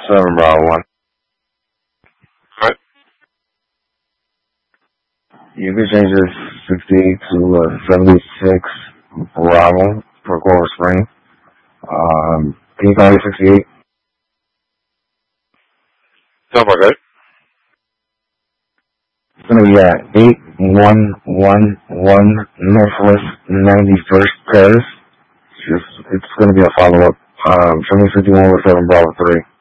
7 Bravo 1. Alright. You can change this 68 to 76 Bravo for Coral Spring. Can you call me 68? Sounds like it. It's going to be at 8111 Northwest 91st Terrace. It's going to be a follow-up. Show me 51 with 7 Bravo 3.